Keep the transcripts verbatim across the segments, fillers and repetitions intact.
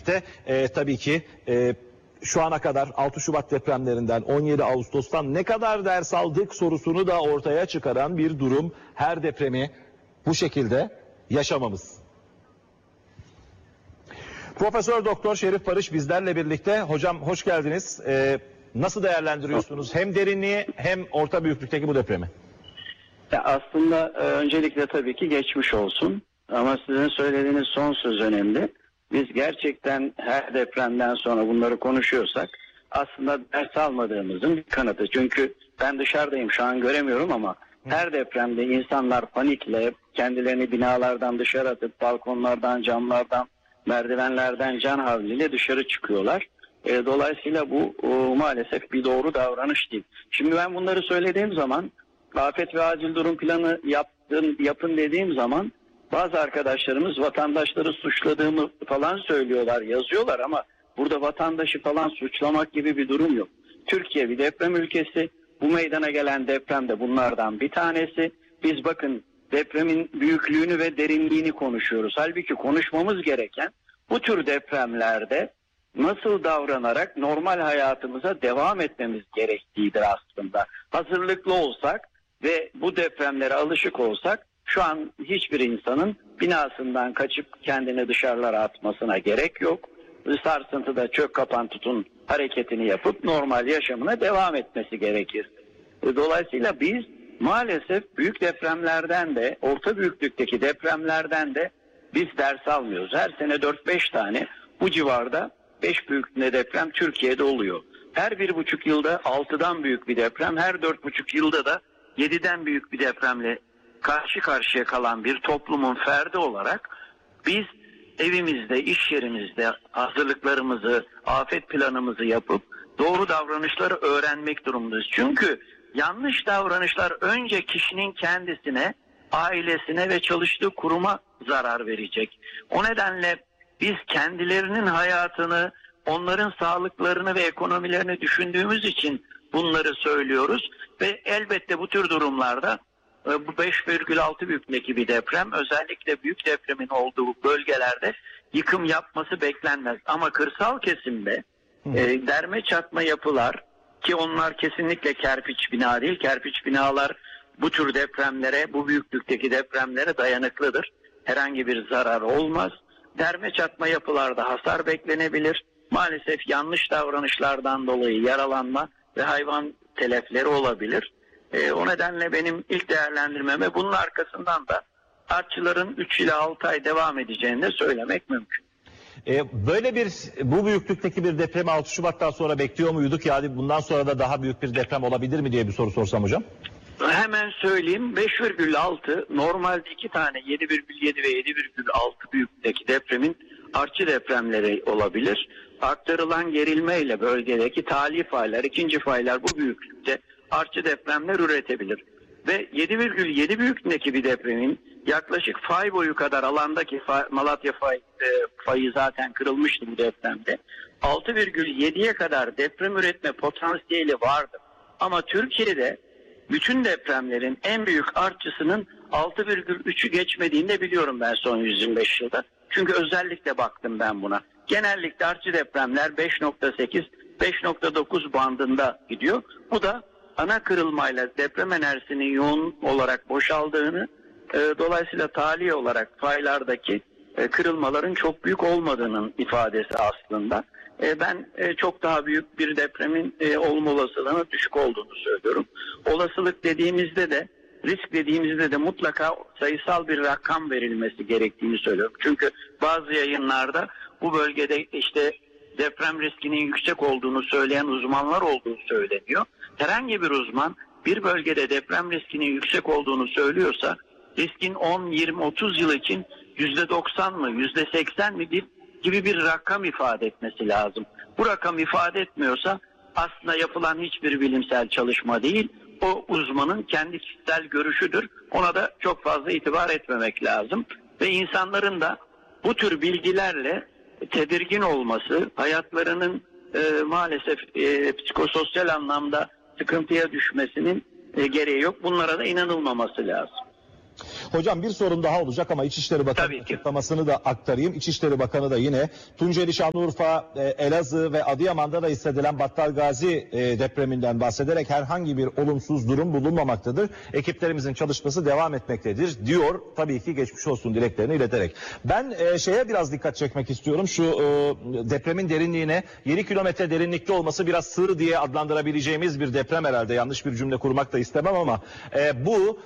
birlikte e, tabii ki e, şu ana kadar altı Şubat depremlerinden, on yedi Ağustos'tan ne kadar ders aldık sorusunu da ortaya çıkaran bir durum. Her depremi bu şekilde yaşamamız. Profesör Doktor Şerif Barış bizlerle birlikte. Hocam hoş geldiniz. Ee, nasıl değerlendiriyorsunuz hem derinliği hem orta büyüklükteki bu depremi? Ya aslında e, öncelikle tabii ki geçmiş olsun. Ama sizin söylediğiniz son söz önemli. Biz gerçekten her depremden sonra bunları konuşuyorsak aslında ders almadığımızın bir kanıtı. Çünkü ben dışarıdayım, şu an göremiyorum ama her depremde insanlar panikle kendilerini binalardan dışarı atıp balkonlardan, camlardan, merdivenlerden can havliyle dışarı çıkıyorlar. E, dolayısıyla bu o, maalesef bir doğru davranış değil. Şimdi ben bunları söylediğim zaman, afet ve acil durum planı yaptın, yapın dediğim zaman bazı arkadaşlarımız vatandaşları suçladığımı falan söylüyorlar, yazıyorlar ama burada vatandaşı falan suçlamak gibi bir durum yok. Türkiye bir deprem ülkesi. Bu meydana gelen deprem de bunlardan bir tanesi. Biz bakın depremin büyüklüğünü ve derinliğini konuşuyoruz. Halbuki konuşmamız gereken bu tür depremlerde nasıl davranarak normal hayatımıza devam etmemiz gerektiğidir aslında. Hazırlıklı olsak ve bu depremlere alışık olsak şu an hiçbir insanın binasından kaçıp kendini dışarılara atmasına gerek yok. Sarsıntıda çök kapan tutun hareketini yapıp normal yaşamına devam etmesi gerekir. Dolayısıyla biz maalesef büyük depremlerden de orta büyüklükteki depremlerden de biz ders almıyoruz. Her sene dört beş tane bu civarda beş büyüklüğünde deprem Türkiye'de oluyor. Her bir buçuk yılda altıdan büyük bir deprem, her dört buçuk yılda da yediden büyük bir depremle karşı karşıya kalan bir toplumun ferdi olarak biz evimizde, iş yerimizde hazırlıklarımızı, afet planımızı yapıp doğru davranışları öğrenmek durumundayız. Çünkü yanlış davranışlar önce kişinin kendisine, ailesine ve çalıştığı kuruma zarar verecek. O nedenle biz kendilerinin hayatını, onların sağlıklarını ve ekonomilerini düşündüğümüz için bunları söylüyoruz. Ve elbette bu tür durumlarda bu beş virgül altı büyüklüğündeki bir deprem, özellikle büyük depremin olduğu bölgelerde yıkım yapması beklenmez. Ama kırsal kesimde e, derme çatma yapılar, ki onlar kesinlikle kerpiç bina değil, kerpiç binalar bu tür depremlere, bu büyüklükteki depremlere dayanıklıdır. Herhangi bir zarar olmaz. Derme çatma yapılarda hasar beklenebilir. Maalesef yanlış davranışlardan dolayı yaralanma ve hayvan telefleri olabilir. E, o nedenle benim ilk değerlendirmeme bunun arkasından da artçıların üç ila altı ay devam edeceğini de söylemek mümkün. E, böyle bir, bu büyüklükteki bir depremi altı Şubat'tan sonra bekliyor muyduk? Yani bundan sonra da daha büyük bir deprem olabilir mi diye bir soru sorsam hocam. Hemen söyleyeyim, beş virgül altı normalde iki tane yedi virgül yedi ve yedi virgül altı büyüklükteki depremin artçı depremleri olabilir. Aktarılan gerilmeyle bölgedeki tali faylar, ikinci faylar bu büyüklükte artçı depremler üretebilir. Ve yedi virgül yedi büyüklüğündeki bir depremin yaklaşık fay boyu kadar alandaki fay, Malatya fay, e, fayı zaten kırılmıştı bu depremde. altı virgül yediye kadar deprem üretme potansiyeli vardı. Ama Türkiye'de bütün depremlerin en büyük artçısının altı virgül üçü geçmediğini de biliyorum ben son yüz yirmi beş yılda. Çünkü özellikle baktım ben buna. Genellikle artçı depremler beş nokta sekiz beş nokta dokuz bandında gidiyor. Bu da ana kırılmayla deprem enerjisinin yoğun olarak boşaldığını, e, dolayısıyla tali olarak faylardaki e, kırılmaların çok büyük olmadığının ifadesi aslında. E, ben e, çok daha büyük bir depremin e, olma olasılığının düşük olduğunu söylüyorum. Olasılık dediğimizde de, risk dediğimizde de mutlaka sayısal bir rakam verilmesi gerektiğini söylüyorum. Çünkü bazı yayınlarda bu bölgede işte deprem riskinin yüksek olduğunu söyleyen uzmanlar olduğu söyleniyor. Herhangi bir uzman bir bölgede deprem riskinin yüksek olduğunu söylüyorsa riskin on, yirmi, otuz yıl için yüzde doksan mı, yüzde seksen mi gibi bir rakam ifade etmesi lazım. Bu rakam ifade etmiyorsa aslında yapılan hiçbir bilimsel çalışma değil, o uzmanın kendi kişisel görüşüdür. Ona da çok fazla itibar etmemek lazım. Ve insanların da bu tür bilgilerle tedirgin olması, hayatlarının e, maalesef e, psikososyal anlamda sıkıntıya düşmesinin e, gereği yok. Bunlara da inanılmaması lazım. Hocam bir sorum daha olacak ama İçişleri Bakanı açıklamasını da aktarayım. İçişleri Bakanı da yine Tunceli, Şanlıurfa, Elazığ ve Adıyaman'da da hissedilen Battalgazi depreminden bahsederek herhangi bir olumsuz durum bulunmamaktadır. Ekiplerimizin çalışması devam etmektedir diyor. Tabii ki geçmiş olsun dileklerini ileterek. Ben şeye biraz dikkat çekmek istiyorum. Şu depremin derinliğine yedi kilometre derinlikte olması biraz sığ diye adlandırabileceğimiz bir deprem herhalde. Yanlış bir cümle kurmak da istemem ama bu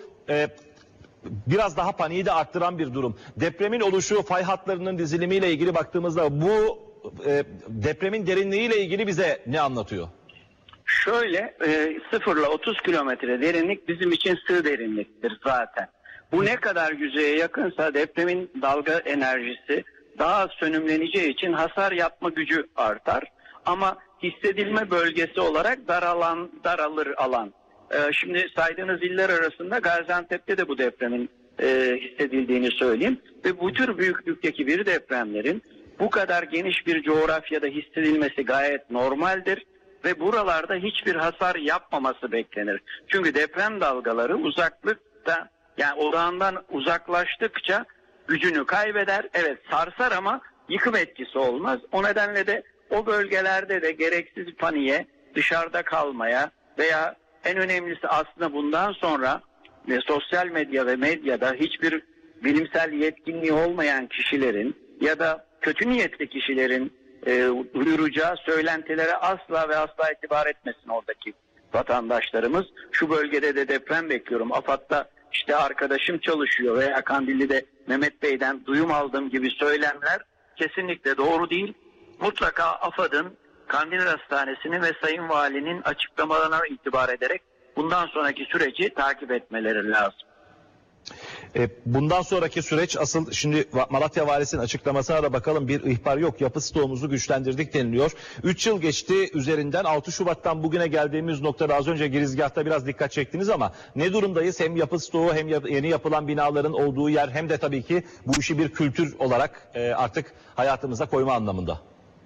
biraz daha paniği de arttıran bir durum. Depremin oluşu, fay hatlarının dizilimiyle ilgili baktığımızda bu e, depremin derinliğiyle ilgili bize ne anlatıyor? Şöyle e, sıfırla otuz kilometre derinlik bizim için sığ derinliktir zaten. Bu ne kadar yüzeye yakınsa depremin dalga enerjisi daha az sönümleneceği için hasar yapma gücü artar. Ama hissedilme bölgesi olarak daralan, daralır alan. Şimdi saydığınız iller arasında Gaziantep'te de bu depremin e, hissedildiğini söyleyeyim. Ve bu tür büyüklükteki bir depremlerin bu kadar geniş bir coğrafyada hissedilmesi gayet normaldir. Ve buralarda hiçbir hasar yapmaması beklenir. Çünkü deprem dalgaları uzaklıkta, yani odağından uzaklaştıkça gücünü kaybeder. Evet sarsar ama yıkım etkisi olmaz. O nedenle de o bölgelerde de gereksiz paniğe, dışarıda kalmaya veya en önemlisi aslında bundan sonra e, sosyal medya ve medyada hiçbir bilimsel yetkinliği olmayan kişilerin ya da kötü niyetli kişilerin e, duyuracağı söylentilere asla ve asla itibar etmesin oradaki vatandaşlarımız. Şu bölgede de deprem bekliyorum. AFAD'da işte arkadaşım çalışıyor veya Kandilli'de Mehmet Bey'den duyum aldığım gibi söylemler kesinlikle doğru değil. Mutlaka AFAD'ın, Kandilli Hastanesi'nin ve Sayın Valinin açıklamalarına itibar ederek bundan sonraki süreci takip etmeleri lazım. Bundan sonraki süreç asıl şimdi Malatya Valisi'nin açıklamasına da bakalım. Bir ihbar yok. Yapı stoğumuzu güçlendirdik deniliyor. üç yıl geçti üzerinden. altı Şubat'tan bugüne geldiğimiz noktada az önce girizgahta biraz dikkat çektiniz ama ne durumdayız? Hem yapı stoğu hem yeni yapılan binaların olduğu yer hem de tabii ki bu işi bir kültür olarak artık hayatımıza koyma anlamında.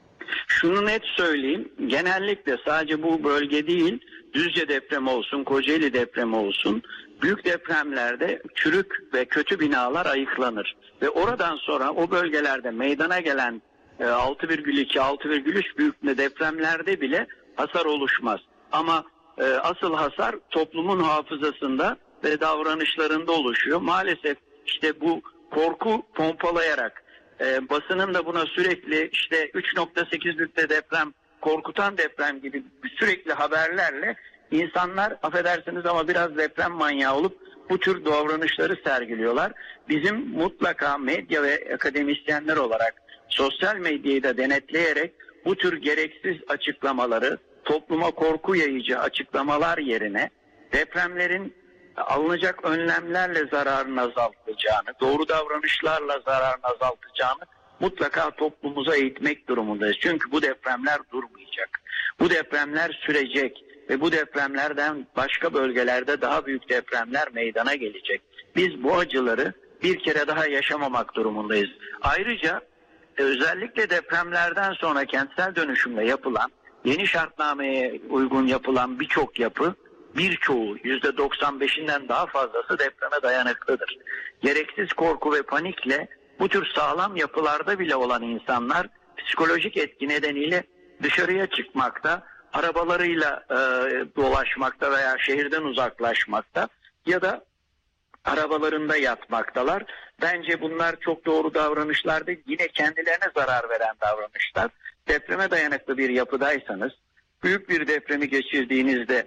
Şunu net söyleyeyim. Genellikle sadece bu bölge değil, Düzce depremi olsun, Kocaeli depremi olsun, büyük depremlerde çürük ve kötü binalar ayıklanır. Ve oradan sonra o bölgelerde meydana gelen altı virgül iki altı virgül üç büyüklüğünde depremlerde bile hasar oluşmaz. Ama e, asıl hasar toplumun hafızasında ve davranışlarında oluşuyor. Maalesef işte bu korku pompalayarak e, basının da buna sürekli işte üç nokta sekizlikte deprem, korkutan deprem gibi sürekli haberlerle insanlar affedersiniz ama biraz deprem manyağı olup bu tür davranışları sergiliyorlar. Bizim mutlaka medya ve akademisyenler olarak sosyal medyayı da denetleyerek bu tür gereksiz açıklamaları, topluma korku yayıcı açıklamalar yerine depremlerin alınacak önlemlerle zararın azaltılacağını, doğru davranışlarla zararın azaltacağını mutlaka toplumumuza eğitmek durumundayız. Çünkü bu depremler durmayacak. Bu depremler sürecek ve bu depremlerden başka bölgelerde daha büyük depremler meydana gelecek. Biz bu acıları bir kere daha yaşamamak durumundayız. Ayrıca özellikle depremlerden sonra kentsel dönüşümle yapılan, yeni şartnameye uygun yapılan birçok yapı, birçoğu yüzde doksan beşinden daha fazlası depreme dayanıklıdır. Gereksiz korku ve panikle bu tür sağlam yapılarda bile olan insanlar psikolojik etki nedeniyle dışarıya çıkmakta, arabalarıyla e, dolaşmakta veya şehirden uzaklaşmakta ya da arabalarında yatmaktalar. Bence bunlar çok doğru davranışlar değil, yine kendilerine zarar veren davranışlar. Depreme dayanıklı bir yapıdaysanız, büyük bir depremi geçirdiğinizde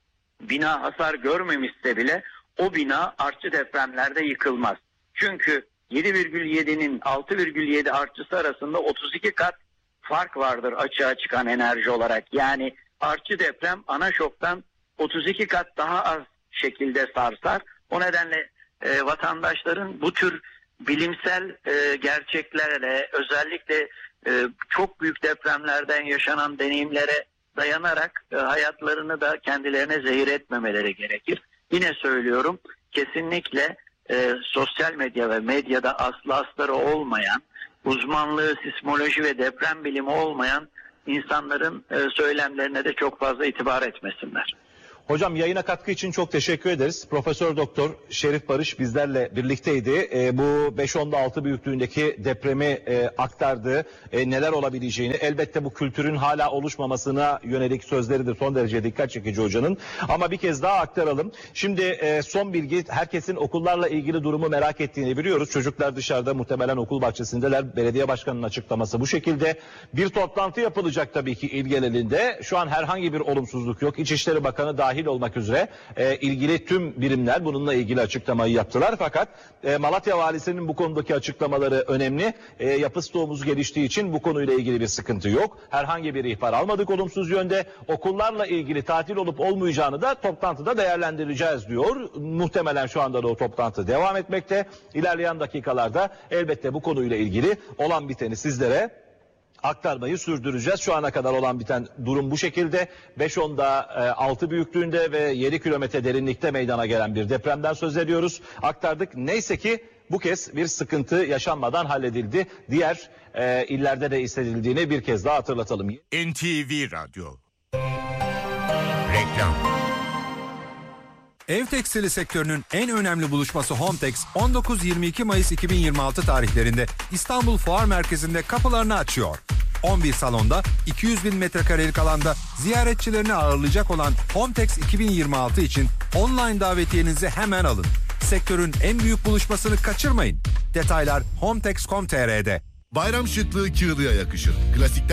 bina hasar görmemişse bile o bina artçı depremlerde yıkılmaz. Çünkü yedi virgül yedi'nin altı virgül yedi artçısı arasında otuz iki kat fark vardır açığa çıkan enerji olarak. Yani artçı deprem ana şoktan otuz iki kat daha az şekilde sarsar. O nedenle e, vatandaşların bu tür bilimsel e, gerçeklerle özellikle e, çok büyük depremlerden yaşanan deneyimlere dayanarak e, hayatlarını da kendilerine zehir etmemeleri gerekir. Yine söylüyorum, kesinlikle e, sosyal medya ve medyada aslı astarı olmayan, uzmanlığı sismoloji ve deprem bilimi olmayan insanların e, söylemlerine de çok fazla itibar etmesinler. Hocam yayına katkı için çok teşekkür ederiz. Profesör Doktor Şerif Barış bizlerle birlikteydi. E, bu beş nokta altı büyüklüğündeki depremi e, aktardı. E, neler olabileceğini, elbette bu kültürün hala oluşmamasına yönelik sözleri de son derece dikkat çekici hocanın. Ama bir kez daha aktaralım. Şimdi e, son bilgi, herkesin okullarla ilgili durumu merak ettiğini biliyoruz. Çocuklar dışarıda, muhtemelen okul bahçesindeler. Belediye başkanının açıklaması bu şekilde. Bir toplantı yapılacak tabii ki il genelinde. Şu an herhangi bir olumsuzluk yok. İçişleri Bakanı dahil olmak üzere e, ilgili tüm birimler bununla ilgili açıklamayı yaptılar. Fakat e, Malatya Valisi'nin bu konudaki açıklamaları önemli. E, yapı stoğumuz geliştiği için bu konuyla ilgili bir sıkıntı yok. Herhangi bir ihbar almadık olumsuz yönde. Okullarla ilgili tatil olup olmayacağını da toplantıda değerlendireceğiz diyor. Muhtemelen şu anda da o toplantı devam etmekte. İlerleyen dakikalarda elbette bu konuyla ilgili olan biteni sizlere aktarmayı sürdüreceğiz. Şu ana kadar olan biten durum bu şekilde. beş nokta altı büyüklüğünde ve yedi kilometre derinlikte meydana gelen bir depremden söz ediyoruz. Aktardık. Neyse ki bu kez bir sıkıntı yaşanmadan halledildi. Diğer e, illerde de hissedildiğini bir kez daha hatırlatalım. N T V Radyo. Reklam. Ev tekstili sektörünün en önemli buluşması Hometex on dokuz yirmi iki Mayıs iki bin yirmi altı tarihlerinde İstanbul Fuar Merkezi'nde kapılarını açıyor. on bir salonda iki yüz bin metrekarelik alanda ziyaretçilerini ağırlayacak olan Hometex iki bin yirmi altı için online davetiyenizi hemen alın. Sektörün en büyük buluşmasını kaçırmayın. Detaylar hometex nokta com nokta t r'de. Bayram şıklığı Çığlı'ya yakışır. Klasikten